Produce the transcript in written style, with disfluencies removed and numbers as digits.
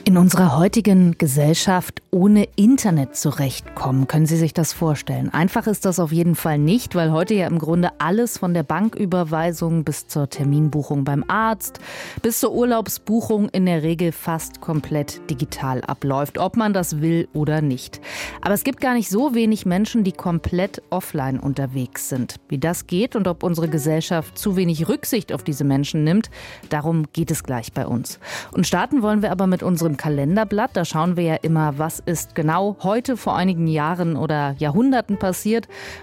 In unserer heutigen Gesellschaft ohne Internet zurechtkommen, können Sie sich das vorstellen? Einfach ist das auf jeden Fall nicht, weil heute ja im Grunde alles von der Banküberweisung bis zur Terminbuchung beim Arzt, bis zur Urlaubsbuchung in der Regel fast komplett digital abläuft, ob man das will oder nicht. Aber es gibt gar nicht so wenig Menschen, die komplett offline unterwegs sind. Wie das geht und ob unsere Gesellschaft zu wenig Rücksicht auf diese Menschen nimmt, darum geht es gleich bei uns. Und starten wollen wir aber mit unserem Kalenderblatt. Da schauen wir ja immer, was ist genau heute vor einigen Jahren oder Jahrhunderten passiert.